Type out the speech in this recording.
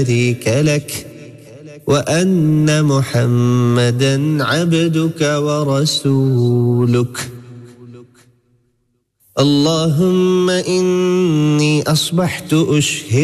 شريك لك وأن محمدا عبدك ورسولك. اللهم إني أصبحت أشهد